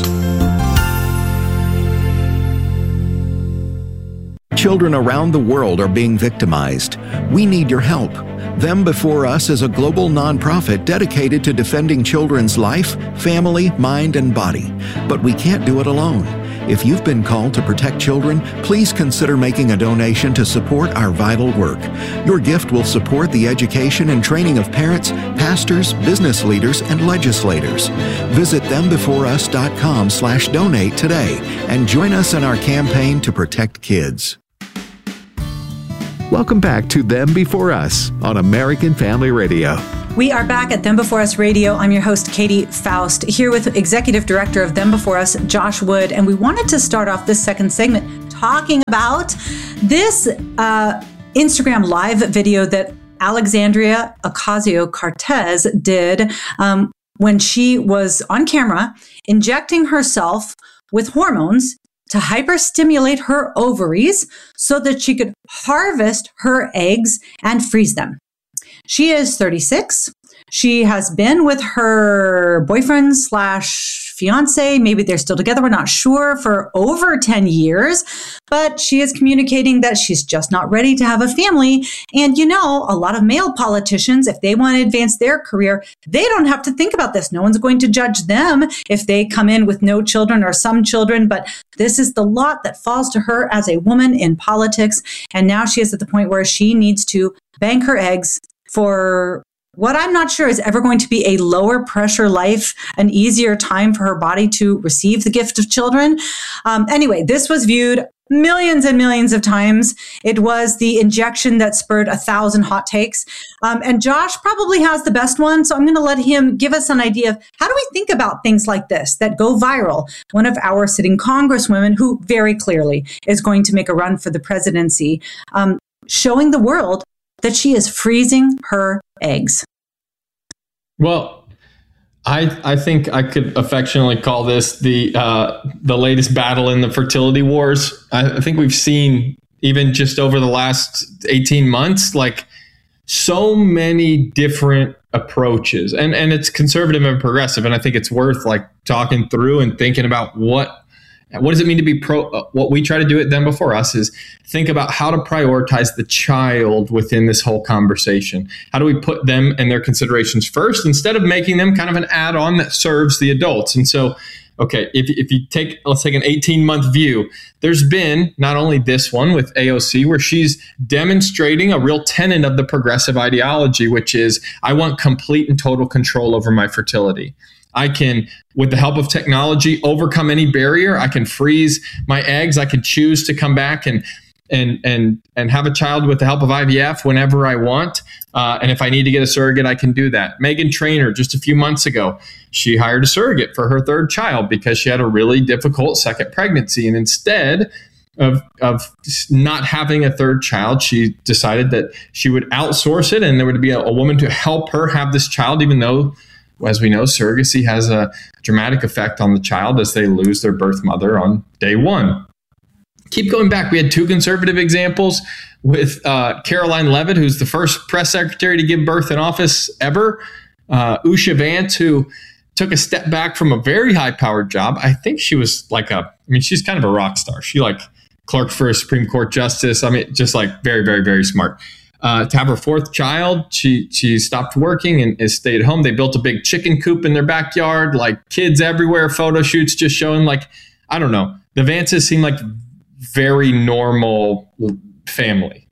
D: Children around the world are being victimized. We need your help. Them Before Us is a global nonprofit dedicated to defending children's life, family, mind, and body. But we can't do it alone. If you've been called to protect children, please consider making a donation to support our vital work. Your gift will support the education and training of parents, pastors, business leaders, and legislators. Visit thembeforeus.com/donate today and join us in our campaign to protect kids. Welcome back to Them Before Us on American Family Radio.
J: We are back at Them Before Us Radio. I'm your host, Katie Faust, here with Executive Director of Them Before Us, Josh Wood. And we wanted to start off this second segment talking about this Instagram Live video that Alexandria Ocasio-Cortez did when she was on camera injecting herself with hormones to hyperstimulate her ovaries so that she could harvest her eggs and freeze them. She is 36. She has been with her boyfriend / fiance, maybe they're still together, we're not sure, for over 10 years, but she is communicating that she's just not ready to have a family. And you know, a lot of male politicians, if they want to advance their career, they don't have to think about this. No one's going to judge them if they come in with no children or some children, but this is the lot that falls to her as a woman in politics. And now she is at the point where she needs to bank her eggs for what I'm not sure is ever going to be a lower pressure life, an easier time for her body to receive the gift of children. Anyway, this was viewed millions and millions of times. It was the injection that spurred 1,000 hot takes. And Josh probably has the best one. So I'm going to let him give us an idea of how do we think about things like this that go viral. One of our sitting congresswomen, who very clearly is going to make a run for the presidency, showing the world that she is freezing her eggs.
K: Well, I think I could affectionately call this the latest battle in the fertility wars. I think we've seen, even just over the last 18 months, like so many different approaches, and it's conservative and progressive. And I think it's worth like talking through and thinking about what does it mean to be pro? What we try to do at Them Before Us is think about how to prioritize the child within this whole conversation. How do we put them and their considerations first instead of making them kind of an add-on that serves the adults? And so, okay, if you take, let's take an 18-month view, there's been not only this one with AOC where she's demonstrating a real tenet of the progressive ideology, which is I want complete and total control over my fertility. I can, with the help of technology, overcome any barrier. I can freeze my eggs. I can choose to come back and have a child with the help of IVF whenever I want. And if I need to get a surrogate, I can do that. Meghan Trainor, just a few months ago, she hired a surrogate for her third child because she had a really difficult second pregnancy. And instead of not having a third child, she decided that she would outsource it and there would be a woman to help her have this child, even though, as we know, surrogacy has a dramatic effect on the child as they lose their birth mother on day one. Keep going back. We had two conservative examples with Caroline Leavitt, who's the first press secretary to give birth in office ever. Usha Vance, who took a step back from a very high-powered job. I think she was she's kind of a rock star. She clerked for a Supreme Court justice. Just very, very, very smart. To have her fourth child, she stopped working and stayed home. They built a big chicken coop in their backyard, kids everywhere, photo shoots just showing I don't know. The Vances seem like very normal family.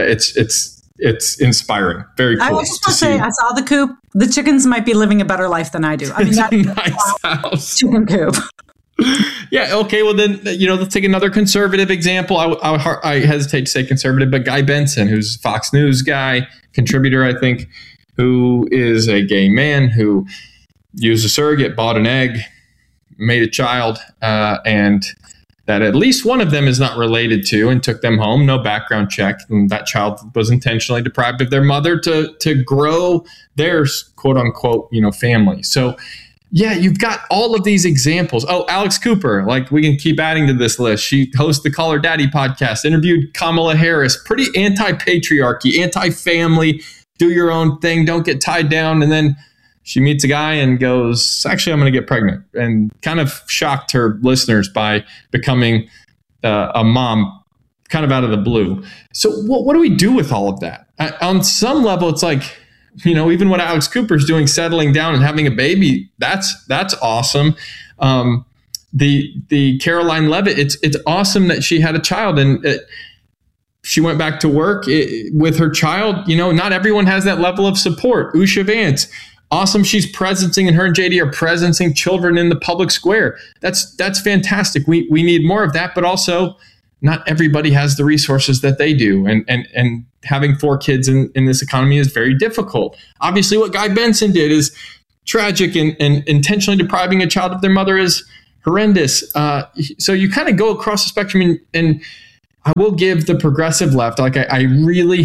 K: It's inspiring. Very cool.
J: I was just going to say, I saw the coop. The chickens might be living a a better life than I do.
K: It's a nice house.
J: Chicken coop.
K: Yeah. Okay. Well, then, let's take another conservative example. I hesitate to say conservative, but Guy Benson, who's a Fox News guy, contributor, I think, who is a gay man who used a surrogate, bought an egg, made a child, and that at least one of them is not related to, and took them home, no background check. And that child was intentionally deprived of their mother to grow their quote unquote, family. So yeah, you've got all of these examples. Oh, Alex Cooper, we can keep adding to this list. She hosts the Call Her Daddy podcast, interviewed Kamala Harris, pretty anti-patriarchy, anti-family, do your own thing, don't get tied down. And then she meets a guy and goes, actually, I'm going to get pregnant, and kind of shocked her listeners by becoming a mom kind of out of the blue. So what do we do with all of that? On some level, it's even what Alex Cooper's doing, settling down and having a baby, that's awesome. the Caroline Levitt, it's awesome that she had a child and she went back to work with her child. Not everyone has that level of support. Usha Vance, awesome. She's presencing, and her and JD are presencing children in the public square. That's fantastic. We need more of that, but also not everybody has the resources that they do. And having 4 kids in this economy is very difficult. Obviously, what Guy Benson did is tragic, and intentionally depriving a child of their mother is horrendous. So you kind of go across the spectrum, and I will give the progressive left, like I really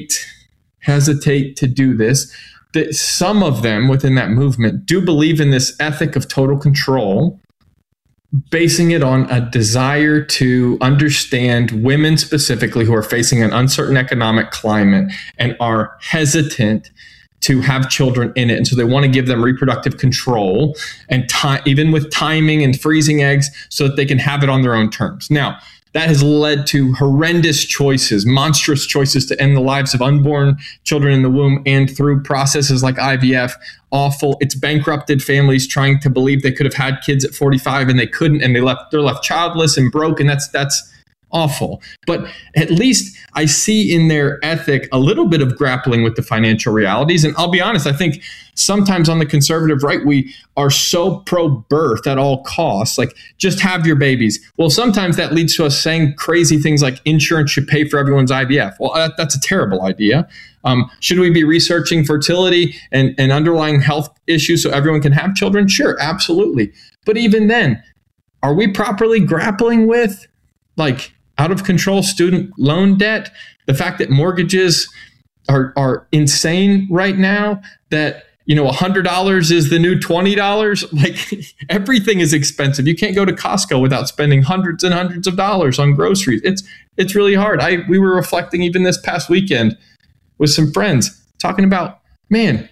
K: hesitate to do this, that some of them within that movement do believe in this ethic of total control, basing it on a desire to understand women specifically who are facing an uncertain economic climate and are hesitant to have children in it. And so they want to give them reproductive control and even with timing and freezing eggs so that they can have it on their own terms. Now, that has led to horrendous choices, monstrous choices to end the lives of unborn children in the womb, and through processes like IVF, awful. It's bankrupted families trying to believe they could have had kids at 45 and they couldn't, and they're left childless and broke, and that's awful. But at least I see in their ethic a little bit of grappling with the financial realities. And I'll be honest, I think sometimes on the conservative right, we are so pro-birth at all costs, like just have your babies. Well, sometimes that leads to us saying crazy things like insurance should pay for everyone's IVF. Well, that's a terrible idea. Should we be researching fertility and underlying health issues so everyone can have children? Sure, absolutely. But even then, are we properly grappling with out of control student loan debt, the fact that mortgages are insane right now, that $100 is the new $20? Like everything is expensive. You can't go to Costco without spending hundreds and hundreds of dollars on groceries. It's really hard. We were reflecting even this past weekend with some friends talking about, man,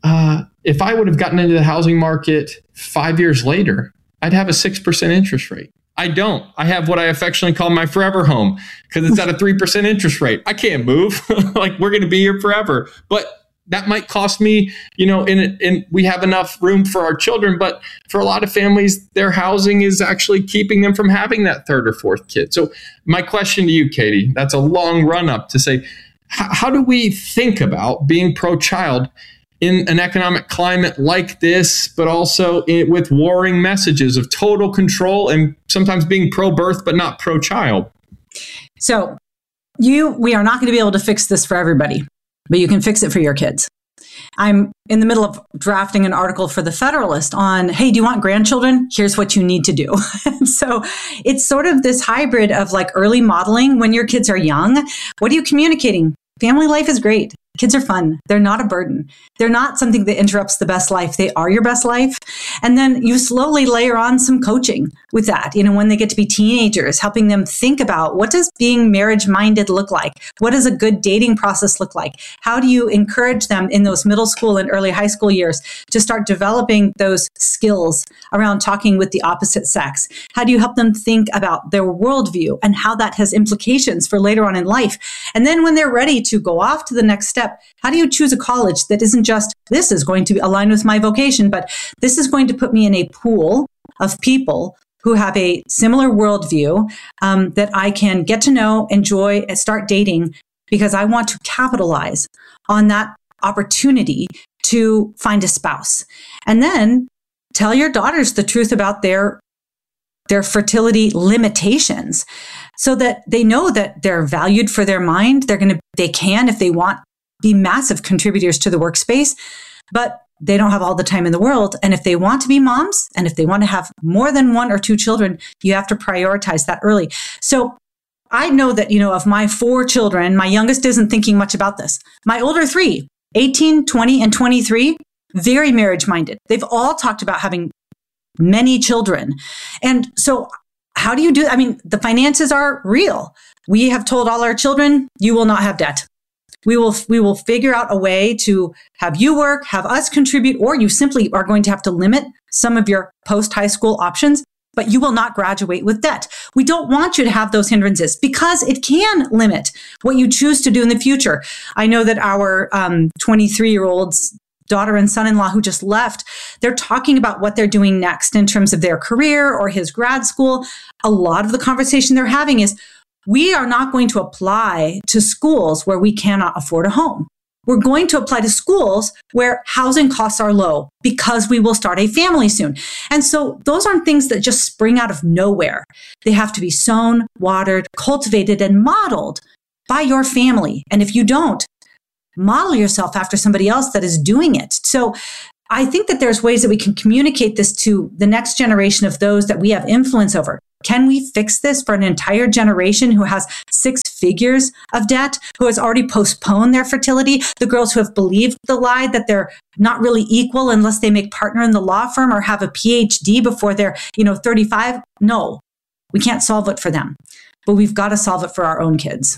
K: if I would have gotten into the housing market 5 years later, I'd have a 6% interest rate. I don't. I have what I affectionately call my forever home because it's at a 3% interest rate. I can't move. Like we're going to be here forever. But that might cost me, and we have enough room for our children. But for a lot of families, their housing is actually keeping them from having that 3rd or 4th kid. So my question to you, Katie, that's a long run up to say, how do we think about being pro-child in an economic climate like this, but also with warring messages of total control and sometimes being pro-birth but not pro-child?
J: So we are not going to be able to fix this for everybody, but you can fix it for your kids. I'm in the middle of drafting an article for The Federalist on, hey, do you want grandchildren? Here's what you need to do. So it's sort of this hybrid of like early modeling when your kids are young. What are you communicating? Family life is great. Kids are fun. They're not a burden. They're not something that interrupts the best life. They are your best life. And then you slowly layer on some coaching with that, when they get to be teenagers, helping them think about what does being marriage-minded look like? What does a good dating process look like? How do you encourage them in those middle school and early high school years to start developing those skills around talking with the opposite sex? How do you help them think about their worldview and how that has implications for later on in life? And then when they're ready to go off to the next step, how do you choose a college that isn't just, this is going to align with my vocation, but this is going to put me in a pool of people who have a similar worldview that I can get to know, enjoy, and start dating because I want to capitalize on that opportunity to find a spouse. And then tell your daughters the truth about their fertility limitations so that they know that they're valued for their mind. They can, if they want, be massive contributors to the workspace, but they don't have all the time in the world. And if they want to be moms, and if they want to have more than 1 or 2 children, you have to prioritize that early. So I know that, of my 4 children, my youngest isn't thinking much about this. My older 3, 18, 20, and 23, very marriage-minded. They've all talked about having many children. And so how do you do? The finances are real. We have told all our children, you will not have debt. We will figure out a way to have you work, have us contribute, or you simply are going to have to limit some of your post-high school options, but you will not graduate with debt. We don't want you to have those hindrances because it can limit what you choose to do in the future. I know that our 23-year-old's daughter and son-in-law who just left, they're talking about what they're doing next in terms of their career or his grad school. A lot of the conversation they're having is, we are not going to apply to schools where we cannot afford a home. We're going to apply to schools where housing costs are low because we will start a family soon. And so those aren't things that just spring out of nowhere. They have to be sown, watered, cultivated, and modeled by your family. And if you don't, model yourself after somebody else that is doing it. So I think that there's ways that we can communicate this to the next generation of those that we have influence over. Can we fix this for an entire generation who has 6 figures of debt, who has already postponed their fertility? The girls who have believed the lie that they're not really equal unless they make partner in the law firm or have a PhD before they're, 35. No, we can't solve it for them, but we've got to solve it for our own kids.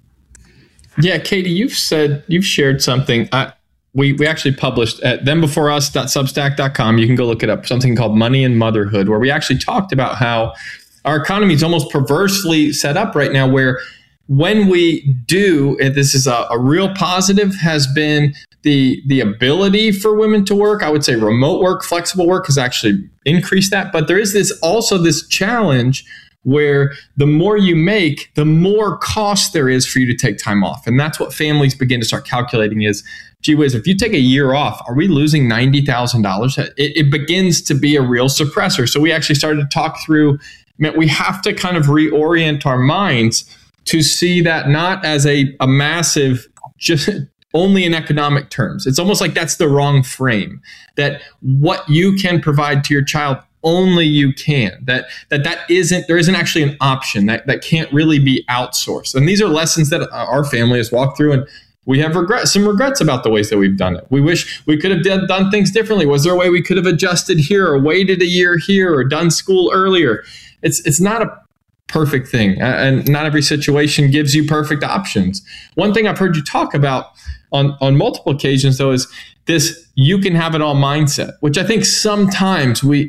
K: Yeah, Katie, you've shared something. We actually published at thembeforeus.substack.com. You can go look it up. Something called Money and Motherhood, where we actually talked about how our economy is almost perversely set up right now, where when we do, and this is a real positive, has been the ability for women to work. I would say remote work, flexible work has actually increased that. But there is this challenge where the more you make, the more cost there is for you to take time off. And that's what families begin to start calculating is, gee whiz, if you take a year off, are we losing $90,000? It begins to be a real suppressor. So we actually started to talk through, we have to kind of reorient our minds to see that not as a massive, just only in economic terms. It's almost like that's the wrong frame, that what you can provide to your child, only you can, that there isn't actually an option that can't really be outsourced. And these are lessons that our family has walked through, and we have some regrets about the ways that we've done it. We wish we could have done things differently. Was there a way we could have adjusted here or waited a year here or done school earlier? It's not a perfect thing, and not every situation gives you perfect options. One thing I've heard you talk about on multiple occasions, though, is this "you can have it all" mindset, which I think sometimes we,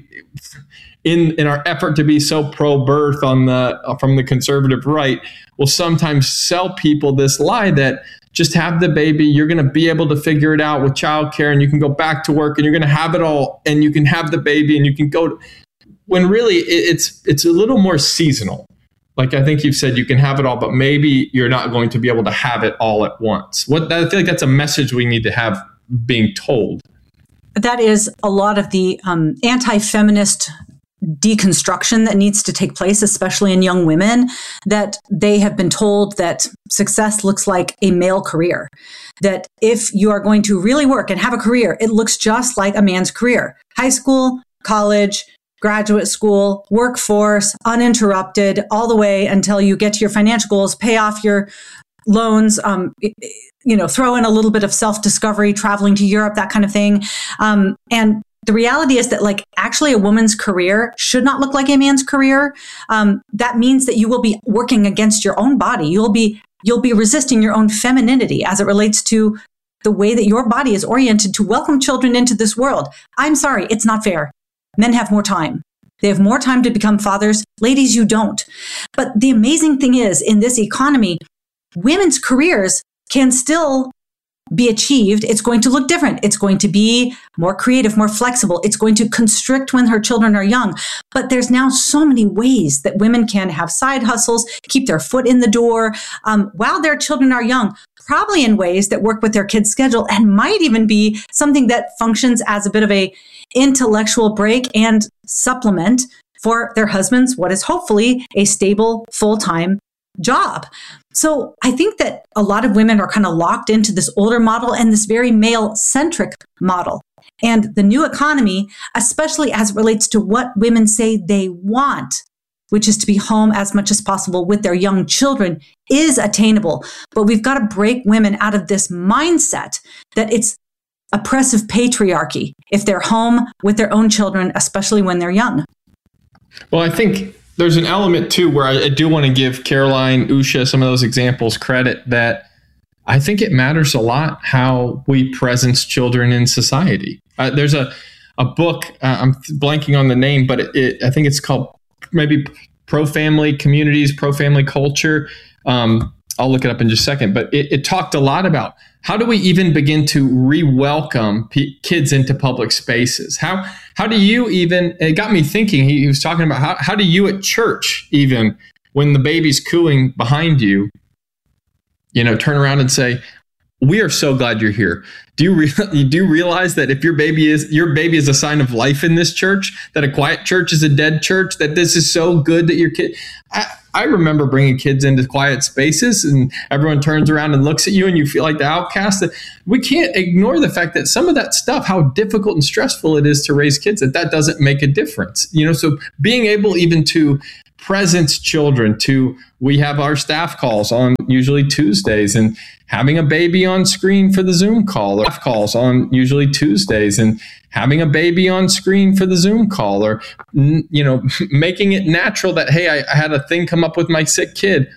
K: in our effort to be so pro-birth from the conservative right, will sometimes sell people this lie that just have the baby, you're going to be able to figure it out with childcare, and you can go back to work, and you're going to have it all, and you can have the baby, and you can go. When really it's a little more seasonal. Like I think you've said, you can have it all, but maybe you're not going to be able to have it all at once. I feel like that's a message we need to have being told.
J: That is a lot of the anti-feminist deconstruction that needs to take place, especially in young women, that they have been told that success looks like a male career, that if you are going to really work and have a career, it looks just like a man's career. High school, college, graduate school, workforce, uninterrupted, all the way until you get to your financial goals, pay off your loans, throw in a little bit of self-discovery, traveling to Europe, that kind of thing. And the reality is that actually a woman's career should not look like a man's career. That means that you will be working against your own body. You'll be resisting your own femininity as it relates to the way that your body is oriented to welcome children into this world. I'm sorry, it's not fair. Men have more time. They have more time to become fathers. Ladies, you don't. But the amazing thing is, in this economy, women's careers can still be achieved. It's going to look different. It's going to be more creative, more flexible. It's going to constrict when her children are young. But there's now so many ways that women can have side hustles, keep their foot in the door while their children are young, probably in ways that work with their kids' schedule and might even be something that functions as a bit of a intellectual break and supplement for their husbands, what is hopefully a stable full-time job. So I think that a lot of women are kind of locked into this older model and this very male-centric model. And the new economy, especially as it relates to what women say they want, which is to be home as much as possible with their young children, is attainable. But we've got to break women out of this mindset that it's oppressive patriarchy if they're home with their own children, especially when they're young.
K: Well, I think there's an element too where I do want to give Caroline, Usha, some of those examples credit, that I think it matters a lot how we presence children in society. There's a book, I'm blanking on the name, but I think it's called maybe Pro-Family Communities, Pro-Family Culture. I'll look it up in just a second, but it talked a lot about how do we even begin to re-welcome kids into public spaces? How do you even, it got me thinking, he was talking about how do you at church, even when the baby's cooing behind you, turn around and say, we are so glad you're here. Do you realize that if your baby is a sign of life in this church, that a quiet church is a dead church, that this is so good that your kid, I remember bringing kids into quiet spaces and everyone turns around and looks at you and you feel like the outcast. We can't ignore the fact that some of that stuff, how difficult and stressful it is to raise kids, that doesn't make a difference. So being able even to presence children we have our staff calls on usually Tuesdays, and having a baby on screen for the Zoom call, or calls on usually Tuesdays, and having a baby on screen for the Zoom call, or making it natural that, hey, I had a thing come up with my sick kid.